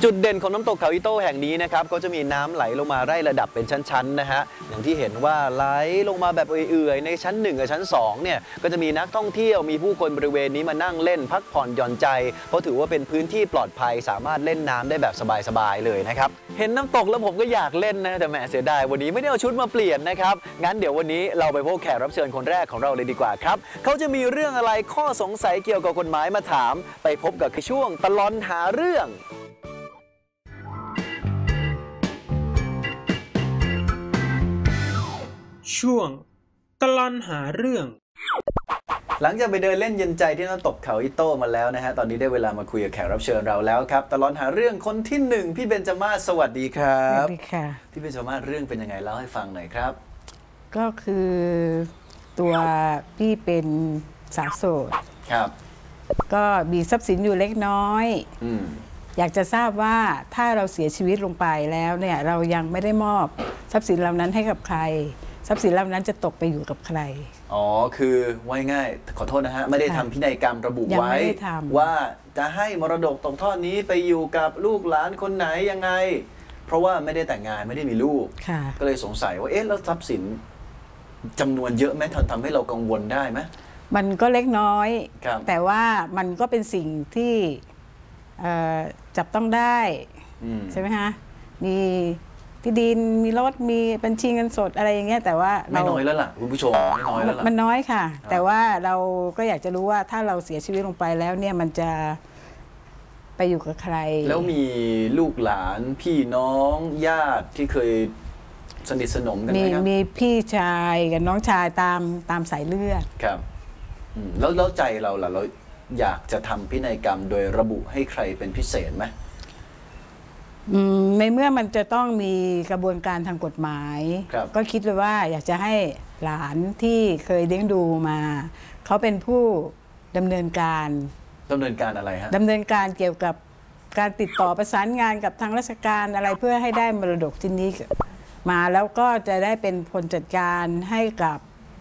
จุดเด่นของน้ำตกเขาอิโต้แห่งนี้นะครับก็จะมีน้ำไหลลงมาไล่ระดับเป็นชั้นๆนะฮะอย่างที่เห็นว่าไหลลงมาแบบเอื่อยๆในชั้น1กับชั้น2เนี่ยก็จะมีนักท่องเที่ยวมีผู้คนบริเวณนี้มานั่งเล่นพักผ่อนหย่อนใจเพราะถือว่าเป็นพื้นที่ปลอดภัยสามารถเล่นน้ำได้แบบสบายๆเลยนะครับเห็นน้ำตกแล้วผมก็อยากเล่นนะแต่แหมเสียดายวันนี้ไม่ได้เอาชุดมาเปลี่ยนนะครับงั้นเดี๋ยววันนี้เราไปพบแขกรับเชิญคนแรกของเราเลยดีกว่าครับเขาจะมีเรื่องอะไรข้อสงสัยเกี่ยวกับกฎหมายมาถามไปพบกับช่วงตลอดหาเรื่องช่วงตลอดหาเรื่องหลังจากไปเดินเล่นเย็นใจที่น้ำตกเขาอิโต้มาแล้วนะฮะตอนนี้ได้เวลามาคุยกับแขกรับเชิญเราแล้วครับตลอดหาเรื่องคนที่1พี่เบญจมาศสวัสดีครับสวัสดีค่ะพี่เบญจมาศเรื่องเป็นยังไงเล่าให้ฟังหน่อยครับก็คือตัวพี่เป็นสาวโสดครับก็มีทรัพย์สินอยู่เล็กน้อยอยากจะทราบว่าถ้าเราเสียชีวิตลงไปแล้วเนี่ยเรายังไม่ได้มอบทรัพย์สินเหล่านั้นให้กับใครทรัพย์สินเหล่านั้นจะตกไปอยู่กับใครอ๋อคือว่าง่ายขอโทษนะฮะไม่ได้ทำพินัยกรรมระบุไว้ว่าจะให้มรดกตกทอดนี้ไปอยู่กับลูกหลานคนไหนยังไงเพราะว่าไม่ได้แต่งงานไม่ได้มีลูกก็เลยสงสัยว่าเอ๊ะแล้วทรัพย์สินจำนวนเยอะไหมทำให้เรากังวลได้ไหมมันก็เล็กน้อยแต่ว่ามันก็เป็นสิ่งที่จับต้องได้ใช่ไหมฮะมีที่ดินมีรถมีบัญชีเงินสดอะไรอย่างเงี้ยแต่ว่าไม่น้อยแล้วล่ะคุณผู้ชมไม่น้อยแล้วล่ะมันน้อยค่ะแต่ว่าเราก็อยากจะรู้ว่าถ้าเราเสียชีวิตลงไปแล้วเนี่ยมันจะไปอยู่กับใครแล้วมีลูกหลานพี่น้องญาติที่เคยสนิทสนมกันไหมครับมีพี่ชายกับน้องชายตามสายเลือดครับแล้วใจเราล่ะเราอยากจะทำพินัยกรรมโดยระบุให้ใครเป็นพิเศษไหมในเมื่อมันจะต้องมีกระบวนการทางกฎหมายก็คิดเลยว่าอยากจะให้หลานที่เคยเลี้ยงดูมาเขาเป็นผู้ดำเนินการอะไรฮะดำเนินการเกี่ยวกับการติดต่อประสานงานกับทางราชการอะไรเพื่อให้ได้มรดกชิ้นนี้มาแล้วก็จะได้เป็นคนจัดการให้กับ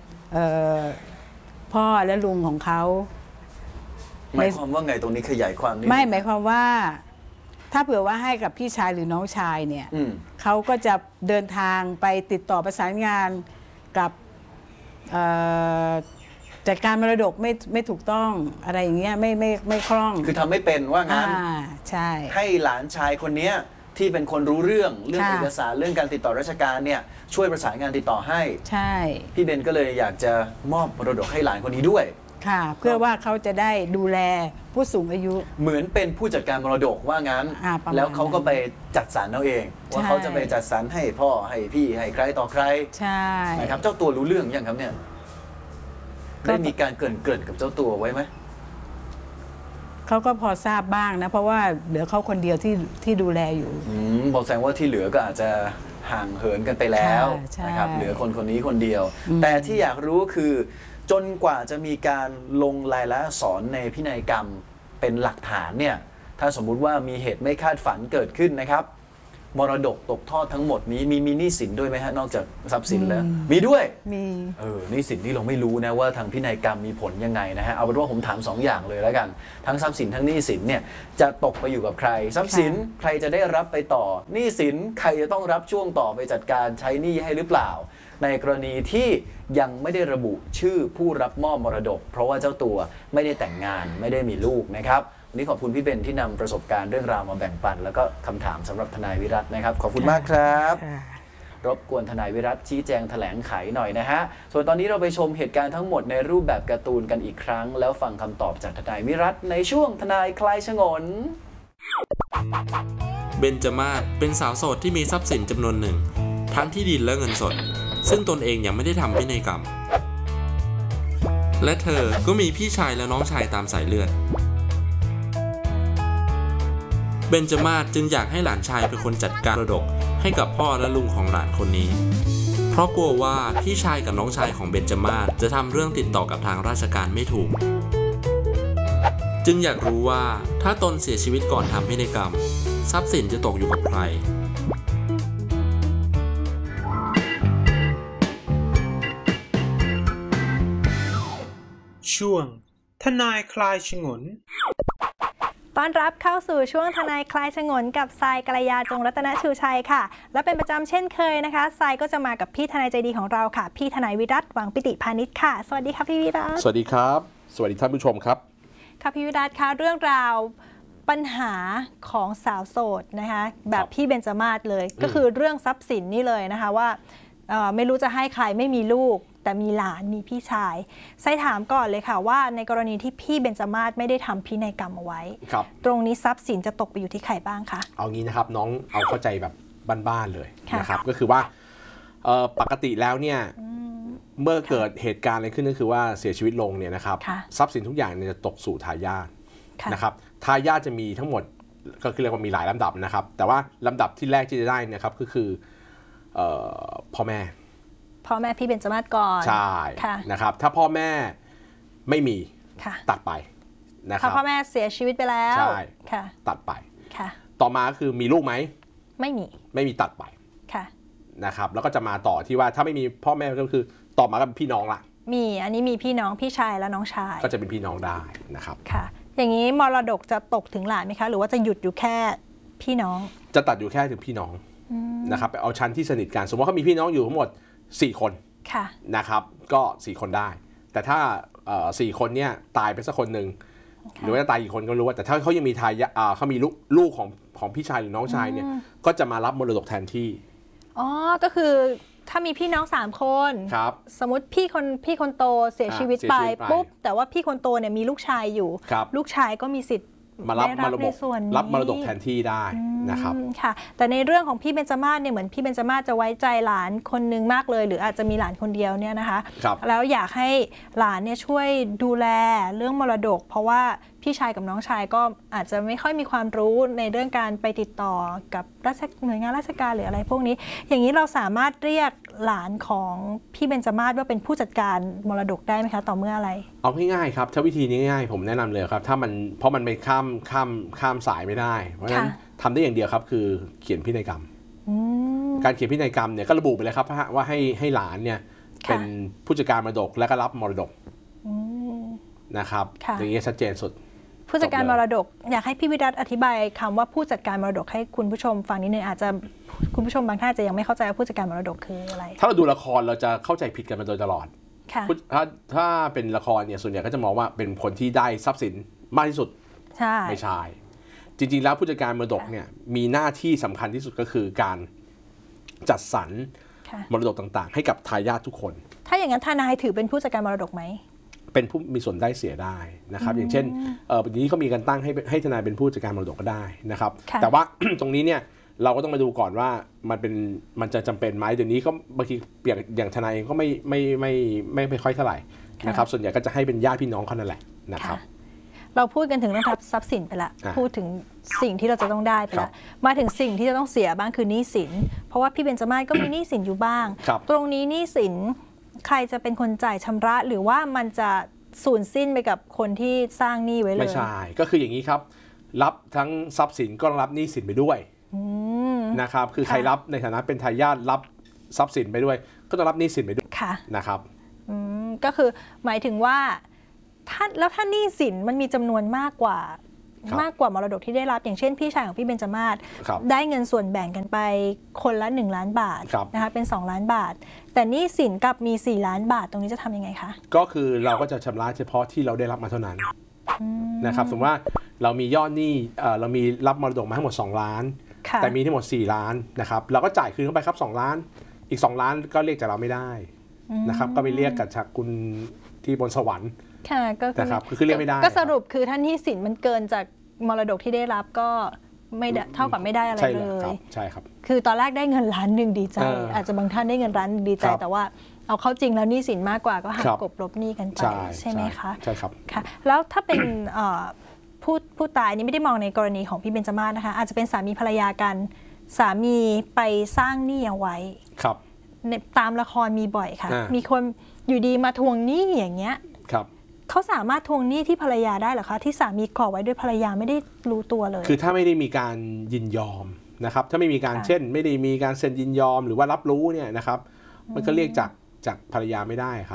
พ่อและลุงของเขาหมายความว่าไงตรงนี้ขยายความนิดไม่หมายความว่าถ้าเผื่อว่าให้กับพี่ชายหรือน้องชายเนี่ยเขาก็จะเดินทางไปติดต่อประสานงานกับจัดการมรดกไม่ถูกต้องอะไรอย่างเงี้ยไม่คล่องคือทำไม่เป็นว่างั้นใช่ให้หลานชายคนนี้ที่เป็นคนรู้เรื่องเอกสารเรื่องการติดต่อราชการเนี่ยช่วยประสานงานติดต่อให้ใช่พี่เบนก็เลยอยากจะมอบมรดกให้หลานคนนี้ด้วยค่ะเพื่อว่าเขาจะได้ดูแลผู้สูงอายุเหมือนเป็นผู้จัดการมรดกว่างั้นแล้วเขาก็ไปจัดสรรเอาเองว่าเขาจะไปจัดสรรให้พ่อให้พี่ให้ใครต่อใครใช่นะครับเจ้าตัวรู้เรื่องยังครับเนี่ยได้มีการเกริ่นกับเจ้าตัวไว้ไหมเขาก็พอทราบบ้างนะเพราะว่าเหลือเขาคนเดียวที่ดูแลอยู่บอกแสดงว่าที่เหลือก็อาจจะห่างเหินกันไปแล้วนะครับเหลือคนนี้คนเดียวแต่ที่อยากรู้คือจนกว่าจะมีการลงลายลักษณ์อักษรในพินัยกรรมเป็นหลักฐานเนี่ยถ้าสมมุติว่ามีเหตุไม่คาดฝันเกิดขึ้นนะครับมรดกตกทอดทั้งหมดนี้มีหนี้สินด้วยไหมฮะนอกจากทรัพย์สินแล้วมีด้วยมีหนี้สินที่เราไม่รู้นะว่าทางพินัยกรรมมีผลยังไงนะฮะเอาเป็นว่าผมถาม2 อย่างเลยแล้วกันทั้งทรัพย์สินทั้งหนี้สินเนี่ยจะตกไปอยู่กับใครทรัพย์สินใครจะได้รับไปต่อหนี้สินใครจะต้องรับช่วงต่อไปจัดการใช้หนี้ให้หรือเปล่าในกรณีที่ยังไม่ได้ระบุชื่อผู้รับมอบมรดกเพราะว่าเจ้าตัวไม่ได้แต่งงานไม่ได้มีลูกนะครับวันนี้ขอบคุณพี่เบนที่นำประสบการณ์เรื่องราวมาแบ่งปันแล้วก็คำถามสำหรับทนายวิรัตนะครับขอบคุณมากครับรบกวนทนายวิรัตชี้แจงแถลงไขหน่อยนะฮะส่วนตอนนี้เราไปชมเหตุการณ์ทั้งหมดในรูปแบบการ์ตูนกันอีกครั้งแล้วฟังคำตอบจากทนายวิรัตในช่วงทนายคลายฉงนเบญจมาศเป็นสาวโสดที่มีทรัพย์สินจำนวนหนึ่งทั้งที่ดินและเงินสดซึ่งตนเองยังไม่ได้ทำพินัยกรรมและเธอก็มีพี่ชายและน้องชายตามสายเลือดเบญจมาศจึงอยากให้หลานชายเป็นคนจัดการมรดกให้กับพ่อและลุงของหลานคนนี้เพราะกลัวว่าพี่ชายกับน้องชายของเบญจมาศจะทำเรื่องติดต่อกับทางราชการไม่ถูกจึงอยากรู้ว่าถ้าตนเสียชีวิตก่อนทำพินัยกรรมทรัพย์สินจะตกอยู่กับใครช่วงทนายคลายฉงนต้อนรับเข้าสู่ช่วงทนายคลายฉงนกับทรายกัลยาจงรัตนชูชัยค่ะและเป็นประจำเช่นเคยนะคะทรายก็จะมากับพี่ทนายใจดีของเราค่ะพี่ทนายวิรัตหวังปิติพานิชค่ะสวัสดีค่ะพี่วิรัตสวัสดีครับสวัสดีท่านผู้ชมครับค่ะพี่วิรัตคะเรื่องราวปัญหาของสาวโสดนะคะแบบพี่เบญจมาศเลยก็คือเรื่องทรัพย์สินนี่เลยนะคะว่าไม่รู้จะให้ใครไม่มีลูกแต่มีหลานมีพี่ชายไซถามก่อนเลยค่ะว่าในกรณีที่พี่เบญจมาศไม่ได้ทำพินัยกรรมเอาไว้ตรงนี้ทรัพย์สินจะตกไปอยู่ที่ใครบ้างคะเอางี้นะครับน้องเอาเข้าใจแบบบ้านๆเลยนะครับก็คือว่าปกติแล้วเนี่ยเมื่อเกิดเหตุการณ์อะไรขึ้นก็คือว่าเสียชีวิตลงเนี่ยนะครับทรัพย์สินทุกอย่างจะตกสู่ทายาทนะครับทายาทจะมีทั้งหมดก็คือเรียกว่ามีหลายลำดับนะครับแต่ว่าลำดับที่แรกที่จะได้นะครับก็คือพ่อแม่พี่เบญจมาศก่อนใช่นะครับถ้าพ่อแม่ไม่มีตัดไปนะครับถ้าพ่อแม่เสียชีวิตไปแล้วใช่ตัดไปต่อมาคือมีลูกไหมไม่มีตัดไปนะครับแล้วก็จะมาต่อที่ว่าถ้าไม่มีพ่อแม่ก็คือต่อมาก็เป็นพี่น้องละอันนี้มีพี่น้องพี่ชายและน้องชายก็จะเป็นพี่น้องได้นะครับค่ะอย่างนี้มรดกจะตกถึงหลานไหมคะหรือว่าจะหยุดอยู่แค่พี่น้องจะตัดอยู่แค่ถึงพี่น้องนะครับเอาชั้นที่สนิทกันสมมติว่าเขามีพี่น้องอยู่ทั้งหมด4 คนนะครับก็4 คนได้แต่ถ้า4 คนเนี่ยตายไปสักคนหนึ่งหรือว่าจะตายกี่คนก็รู้ว่าแต่ถ้าเขายังมีทายาเขามีลูกของพี่ชายหรือน้องชายเนี่ยก็จะมารับมรดกแทนที่ก็คือถ้ามีพี่น้อง3 คนสมมติพี่คนโตเสียชีวิตไปปุ๊บแต่ว่าพี่คนโตเนี่ยมีลูกชายอยู่ลูกชายก็มีสิทธิ์มารับมรดกแทนที่ได้นะครับค่ะแต่ในเรื่องของพี่เบญจมาศเนี่ยเหมือนพี่เบญจมาศจะไว้ใจหลานคนนึงมากเลยหรืออาจจะมีหลานคนเดียวเนี่ยนะคะแล้วอยากให้หลานเนี่ยช่วยดูแลเรื่องมรดกเพราะว่าพี่ชายกับน้องชายก็อาจจะไม่ค่อยมีความรู้ในเรื่องการไปติดต่อกับหน่วยงานราชการหรืออะไรพวกนี้อย่างนี้เราสามารถเรียกหลานของพี่เบญจมาศว่าเป็นผู้จัดการมรดกได้ไหมคะต่อเมื่ออะไรเอาง่ายๆครับถ้าวิธีนี้ง่ายผมแนะนำเลยครับถ้ามันเพราะมันไปข้ามสายไม่ได้เพราะฉะนั้นทำได้อย่างเดียวครับคือเขียนพินัยกรรมการเขียนพินัยกรรมเนี่ยก็ระบุไปเลยครับว่าให้หลานเนี่ยเป็นผู้จัดการมรดกและก็รับมรดกนะครับอย่างนี้ชัดเจนสุดผู้จัดการมรดกอยากให้พี่วิรัตอธิบายคำว่าผู้จัดการมรดกให้คุณผู้ชมฟังนิดนึงอาจจะคุณผู้ชมบางท่านจะยังไม่เข้าใจว่าผู้จัดการมรดกคืออะไรถ้าเราดูละครเราจะเข้าใจผิดกันมาโดยตลอดถ้าเป็นละครเนี่ยส่วนใหญ่ก็จะมองว่าเป็นคนที่ได้ทรัพย์สินมากที่สุดไม่ใช่จริงๆแล้วผู้จัดการมรดกเนี่ยมีหน้าที่สำคัญที่สุดก็คือการจัดสรรมรดกต่างๆให้กับทายาททุกคนถ้าอย่างนั้นทนายถือเป็นผู้จัดการมรดกไหมเป็นผู้มีส่วนได้เสียได้นะครับอย่างเช่นวันนี้เขามีการตั้งให้ทนายเป็นผู้จัดการมรดกก็ได้นะครับแต่ว่า ตรงนี้เนี่ยเราก็ต้องมาดูก่อนว่ามันจะจำเป็นไหมเดี๋ยวนี้ก็บางทีอย่างทนายเองก็ไม่ค่อยเท่าไหร่นะครับส่วนใหญ่ก็จะให้เป็นญาติพี่น้องเขานั่นแหละนะครับเราพูดกันถึงเรื่องทรัพย์สินไปละพูดถึงสิ่งที่เราจะต้องได้ไปละมาถึงสิ่งที่จะต้องเสียบ้างคือหนี้สินเพราะว่าพี่เบญจมาศก็มีหนี้สินอยู่บ้างตรงนี้หนี้สินใครจะเป็นคนจ่ายชำระหรือว่ามันจะสูญสิ้นไปกับคนที่สร้างหนี้ไว้เลยไม่ใช่ก็คืออย่างนี้ครับรับทั้งทรัพย์สินก็รับหนี้สินไปด้วยนะครับคือใครรับในฐานะเป็นทายาทรับทรัพย์สินไปด้วยก็ต้องรับหนี้สินไปด้วยนะครับก็คือหมายถึงว่าถ้าหนี้สินมันมีจำนวนมากกว่ามรดกที่ได้รับอย่างเช่นพี่ชายของพี่เบญจมาศได้เงินส่วนแบ่งกันไปคนละ1 ล้านบาทนะคะเป็น2 ล้านบาทแต่หนี้สินกับมี4 ล้านบาทตรงนี้จะทำยังไงคะก็คือเราก็จะชำระเฉพาะที่เราได้รับมาเท่านั้นนะครับสมมติว่าเรามียอดหนี้เรามีรับมรดกมาทั้งหมด2 ล้านแต่มีทั้งหมด4 ล้านนะครับเราก็จ่ายคืนเข้าไปครับ2 ล้านอีก2 ล้านก็เรียกจากเราไม่ได้นะครับก็ไปเรียกกับจากคุณที่บนสวรรค์ก็คือเรียกไม่ได้ก็สรุปคือท่านหนี้สินมันเกินจากมรดกที่ได้รับก็ไม่เท่ากับไม่ได้อะไรเลยใช่ครับคือตอนแรกได้เงิน1 ล้านดีใจอาจจะบางท่านได้เงิน1 ล้านดีใจแต่ว่าเอาเข้าจริงแล้วหนี้สินมากกว่าก็หักกบลบหนี้กันไปใช่ไหมคะใช่ครับค่ะแล้วถ้าเป็นผู้ตายนี่ไม่ได้มองในกรณีของพี่เบญจมาศนะคะอาจจะเป็นสามีภรรยากันสามีไปสร้างหนี้เอาไว้ตามละครมีบ่อยค่ะมีคนอยู่ดีมาทวงหนี้อย่างเงี้ยเขาสามารถทวงหนี้ที่ภรรยาได้หรอคะที่สามีก่อไว้ด้วยภรรยาไม่ได้รู้ตัวเลยคือถ้าไม่ได้มีการยินยอมนะครับถ้าไม่มีการเช่นไม่ได้มีการเซ็นยินยอมหรือว่ารับรู้เนี่ยนะครับมันก็เรียกจากภรรยาไม่ได้ครับ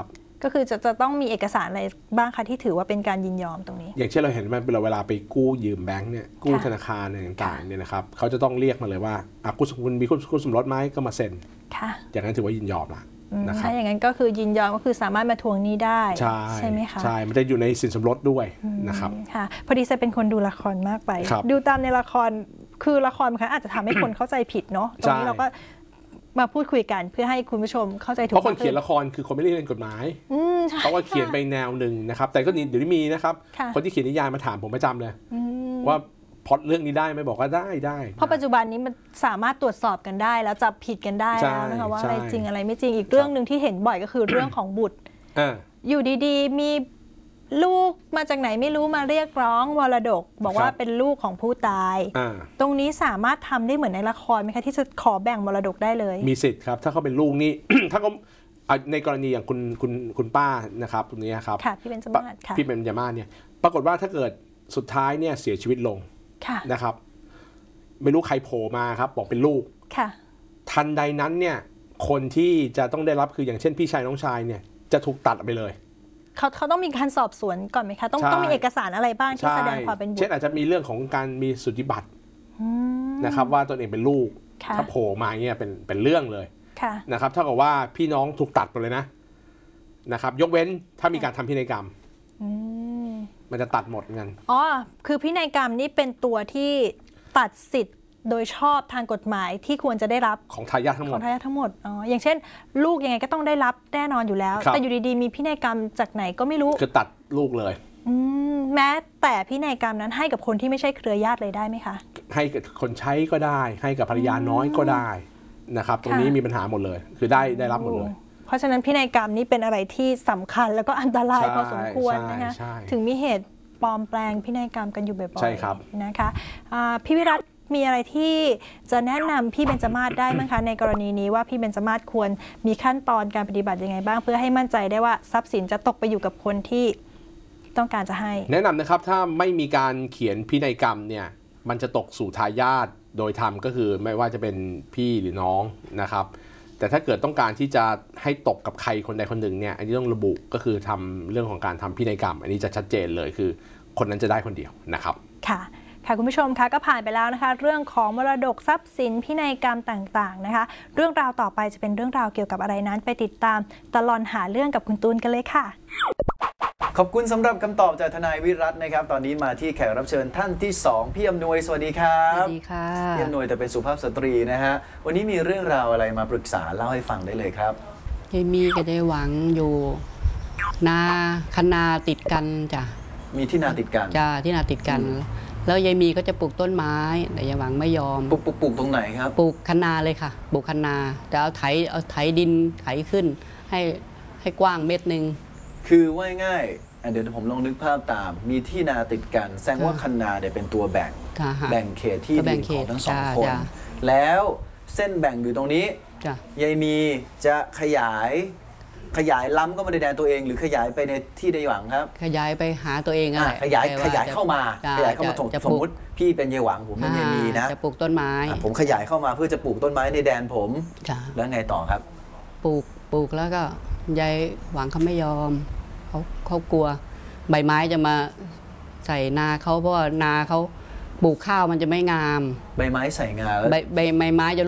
ก็คือจะต้องมีเอกสารอะไรบ้างคะที่ถือว่าเป็นการยินยอมตรงนี้อย่างเช่นเราเห็นมันเวลาไปกู้ยืมแบงค์เนี่ยกู้ธนาคารต่างๆเนี่ยนะครับเขาจะต้องเรียกมาเลยว่าคุณมีคุณสมรสไหมก็มาเซ็นอย่างนั้นถือว่ายินยอมละถ้าอย่างนั้นก็คือยินยอมก็คือสามารถมาทวงหนี้ได้ใช่ไหมคะใช่มันจะอยู่ในสินสมรสด้วยนะครับค่ะพอดีจะเป็นคนดูละครมากไปดูตามในละครคือละครมันอาจจะทำให้คนเข้าใจผิดเนาะตรงนี้เราก็มาพูดคุยกันเพื่อให้คุณผู้ชมเข้าใจถูกเพราะคนเขียนละครคือคนไม่ได้เรียนกฎหมายเขาก็เขียนไปแนวหนึ่งนะครับแต่ก็เดี๋ยวนี้มีนะครับคนที่เขียนนิยายมาถามผมประจำเลยว่าพล็อตเรื่องนี้ได้ไหมบอกว่าได้เพราะปัจจุบันนี้มันสามารถตรวจสอบกันได้แล้วจับผิดกันได้แล้วนะคะว่าอะไรจริงอะไรไม่จริงอีกเรื่องหนึ่งที่เห็นบ่อยก็คือเรื่องของบุตรอยู่ดีๆมีลูกมาจากไหนไม่รู้มาเรียกร้องมรดกบอกว่าเป็นลูกของผู้ตายตรงนี้สามารถทำได้เหมือนในละครไหมคะที่จะขอแบ่งมรดกได้เลยมีสิทธิ์ครับถ้าเขาเป็นลูกนี่ ถ้าเขาในกรณีอย่างคุณป้านะครับตรงนี้ครับพี่เบญจมาศพี่เบญจมาศเนี่ยปรากฏว่าถ้าเกิดสุดท้ายเนี่ยเสียชีวิตลงนะครับไม่รู้ใครโผล่มาครับบอกเป็นลูกทันใดนั้นเนี่ยคนที่จะต้องได้รับคืออย่างเช่นพี่ชายน้องชายเนี่ยจะถูกตัดไปเลยเขาต้องมีการสอบสวนก่อนไหมคะต้องมีเอกสารอะไรบ้างที่แสดงความเป็นบุตรเช่นอาจจะมีเรื่องของการมีสุติบัตรนะครับว่าตนเองเป็นลูกถ้าโผล่มาเนี่ยเป็นเรื่องเลยนะครับเท่ากับว่าพี่น้องถูกตัดไปเลยนะครับยกเว้นถ้ามีการทำพินัยกรรมมันจะตัดหมดเงินคือพินัยกรรมนี่เป็นตัวที่ตัดสิทธิ์โดยชอบทางกฎหมายที่ควรจะได้รับของทายาททั้งหมดอย่างเช่นลูกยังไงก็ต้องได้รับแน่นอนอยู่แล้วแต่อยู่ดีๆมีพินัยกรรมจากไหนก็ไม่รู้คือตัดลูกเลยแม้แต่พินัยกรรมนั้นให้กับคนที่ไม่ใช่เครือญาติเลยได้ไหมคะให้กับคนใช้ก็ได้ให้กับภรรยาน้อยก็ได้นะครับตรงนี้มีปัญหาหมดเลยคือได้รับหมดเลยเพราะฉะนั้นพินัยกรรมนี้เป็นอะไรที่สำคัญแล้วก็อันตรายพอสมควรนะคะถึงมีเหตุปลอมแปลงพินัยกรรมกันอยู่บ่อยๆนะคะพี่วิรัติมีอะไรที่จะแนะนำพี่เบญจมาศได้ไหมคะในกรณีนี้ว่าพี่เบญจมาศควรมีขั้นตอนการปฏิบัติยังไงบ้างเพื่อให้มั่นใจได้ว่าทรัพย์สินจะตกไปอยู่กับคนที่ต้องการจะให้แนะนำนะครับถ้าไม่มีการเขียนพินัยกรรมเนี่ยมันจะตกสู่ทายาทโดยธรรมก็คือไม่ว่าจะเป็นพี่หรือน้องนะครับแต่ถ้าเกิดต้องการที่จะให้ตกกับใครคนใดคนหนึ่งเนี่ยอันนี้ต้องระบุก็คือทำเรื่องของการทำพินัยกรรมอันนี้จะชัดเจนเลยคือคนนั้นจะได้คนเดียวนะครับค่ะคุณผู้ชมคะก็ผ่านไปแล้วนะคะเรื่องของมรดกทรัพย์สินพินัยกรรมต่างๆนะคะเรื่องราวต่อไปจะเป็นเรื่องราวเกี่ยวกับอะไรนั้นไปติดตามตลอดหาเรื่องกับคุณตูนกันเลยค่ะขอบคุณสำหรับคำตอบจากทนายวิรัตินะครับตอนนี้มาที่แขกรับเชิญท่านที่2พี่อำนวยสวัสดีครับสวัสดีค่ะพี่อำนวยแต่เป็นสุภาพสตรีนะฮะวันนี้มีเรื่องราวอะไรมาปรึกษาเล่าให้ฟังได้เลยครับยายมีกับยายหวังอยู่นาคันนาติดกันจ้ะมีที่นาติดกันจ้ะที่นาติดกันแล้วยายมีก็จะปลูกต้นไม้แต่ยายหวังไม่ยอมปลูกตรงไหนครับปลูกคันนาเลยค่ะปลูกคันนาแต่เอาไถดินไถขึ้นให้กว้างเม็ดนึงคือว่าง่ายเดี๋ยวผมลองนึกภาพตามมีที่นาติดกันแสดงว่าคันนาเนี่ยเป็นตัวแบ่งเขตที่ดินของทั้งสองคนแล้วเส้นแบ่งอยู่ตรงนี้ยายมีจะขยายล้ำก็มาในแดนตัวเองหรือขยายไปในที่ใดหวังครับขยายไปหาตัวเองอะไรขยายเข้ามาสมมติพี่เป็นยายหวังผมเป็นยายมีนะจะปลูกต้นไม้ผมขยายเข้ามาเพื่อจะปลูกต้นไม้ในแดนผมแล้วไงต่อครับปลูกแล้วก็ยายหวังเขาไม่ยอมเขากลัวใบไม้จะมาใส่นาเขาเพราะว่านาเขาปลูกข้าวมันจะไม่งามใบไม้ใส่งาแล้วใบไม้จะ